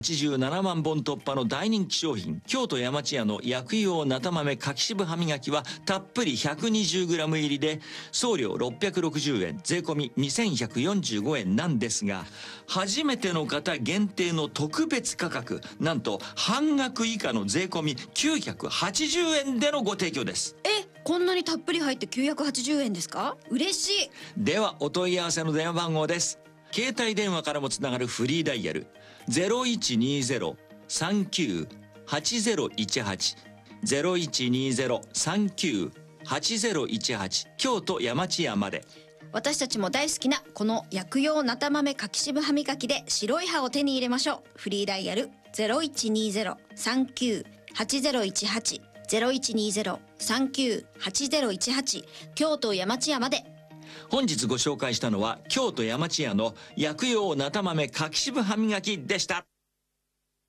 87万本突破の大人気商品、京都山千屋の薬用なた豆柿渋歯磨きはたっぷり 120g 入りで送料660円、税込み2145円なんですが、初めての方限定の特別価格、なんと半額以下の税込み980円でのご提供です。 こんなにたっぷり入って980円ですか？嬉しい。 ではお問い合わせの電話番号です。携帯電話からもつながるフリーダイヤル 0120-39-8018 0120-39-8018 京都山千屋まで。 私たちも大好きなこの薬用なた豆柿渋歯磨きで白い歯を手に入れましょう。フリーダイヤル 0120-39-8018 0120-39-8018 京都山千屋まで。 本日ご紹介したのは京都山千屋の薬用なた豆柿渋歯磨きでした。